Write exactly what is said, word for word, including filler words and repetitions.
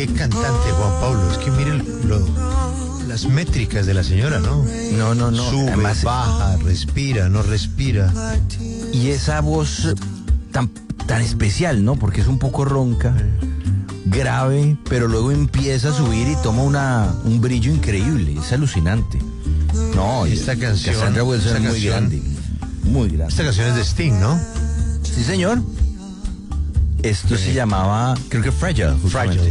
qué cantante, Juan Pablo. Es que miren lo, las métricas de la señora, ¿no? No, no, no. Sube, Además, baja, respira, no respira. y esa voz tan, tan especial, ¿no? Porque es un poco ronca, grave, pero luego empieza a subir y toma una, un brillo increíble. Es alucinante. No, Esta y- canción, Cassandra Wilson esta es muy canción- grande. Muy grande. Esta canción es de Sting, ¿no? Sí, señor. Esto se llamaba, creo que Fragile. justamente. Fragile.